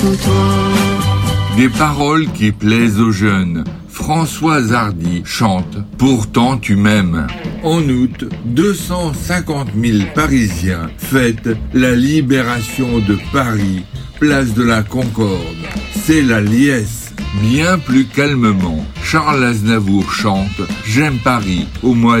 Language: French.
Des paroles qui plaisent aux jeunes. Françoise Hardy chante « Pourtant tu m'aimes ». En août, 250 000 Parisiens fêtent la libération de Paris, place de la Concorde. C'est la liesse. Bien plus calmement, Charles Aznavour chante « J'aime Paris » au mois